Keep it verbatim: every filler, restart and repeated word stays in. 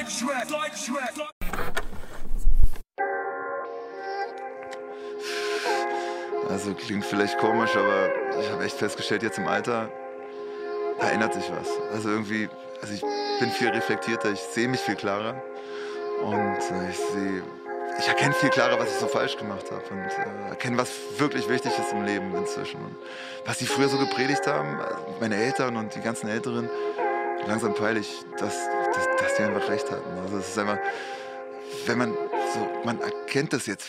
Deutschrap, Deutschrap. Also klingt vielleicht komisch, aber ich habe echt festgestellt, jetzt im Alter, da ändert sich was. Also irgendwie, also ich bin viel reflektierter, ich sehe mich viel klarer und äh, ich sehe, ich erkenne viel klarer, was ich so falsch gemacht habe und äh, erkenne, was wirklich wichtig ist im Leben inzwischen. Und was die früher so gepredigt haben, also meine Eltern und die ganzen Älteren, langsam peile ich, dass, dass, dass die einfach recht hatten. Also es ist einfach, wenn man so, man erkennt das jetzt